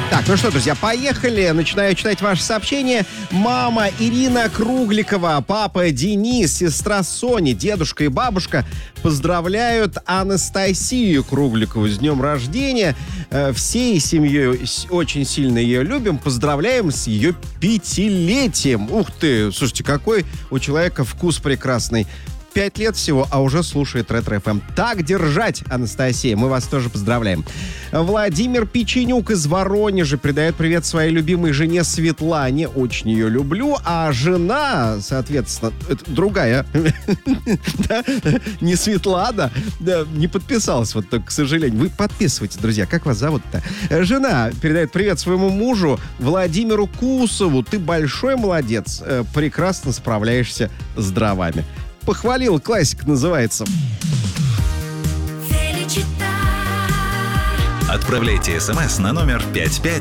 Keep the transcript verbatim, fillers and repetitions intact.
Так, ну что, друзья, поехали. Начинаю читать ваши сообщения. Мама Ирина Кругликова, папа Денис, сестра Соня, дедушка и бабушка поздравляют Анастасию Кругликову с днем рождения. Всей семьей очень сильно ее любим. Поздравляем с ее пятилетием. Ух ты, слушайте, какой у человека вкус прекрасный. Пять лет всего, а уже слушает Ретро-эф эм. Так держать, Анастасия, мы вас тоже поздравляем. Владимир Печенюк из Воронежа передает привет своей любимой жене Светлане. Очень ее люблю. А жена, соответственно, это другая, не Светлана, не подписалась, вот так, к сожалению. Вы подписывайте, друзья, как вас зовут-то? Жена передает привет своему мужу Владимиру Кусову. Ты большой молодец, прекрасно справляешься с дровами. Похвалил, классика называется. Отправляйте смс на номер пять пять